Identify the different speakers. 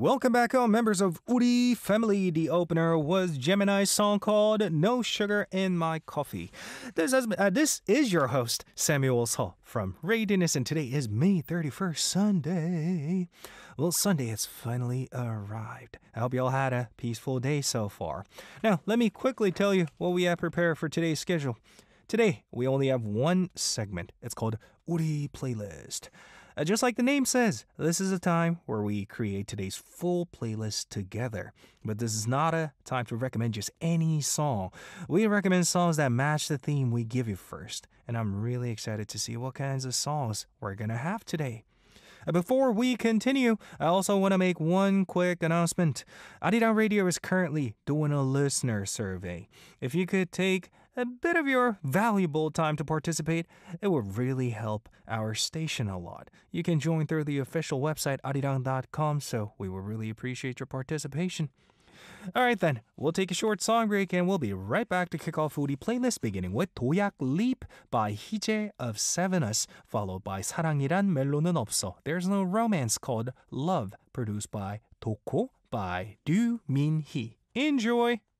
Speaker 1: Welcome back home, members of Uri family. The opener was Gemini's song called No Sugar in My Coffee. This is your host, Samuel Seo from Readiness, and today is May 31st, Sunday. Well, Sunday has finally arrived. I hope you all had a peaceful day so far. Now, let me quickly tell you what we have prepared for today's schedule. Today, we only have one segment. It's called Uri Playlist. Just like the name says, this is a time where we create today's full playlist together. But this is not a time to recommend just any song. We recommend songs that match the theme we give you first. And I'm really excited to see what kinds of songs we're going to have today. Before we continue, I also want to make one quick announcement. Arirang Radio is currently doing a listener survey. If you could take a bit of your valuable time to participate, it would really help our station a lot. You can join through the official website arirang.com, so we would really appreciate your participation. All right then, we'll take a short song break and we'll be right back to kick off Uri playlist, beginning with 도약 Leap by 희재 of 7us, followed by 사랑이란 멜로는 없어, There's No Romance, called Love, produced by 도코 by Du Min Hee. Enjoy!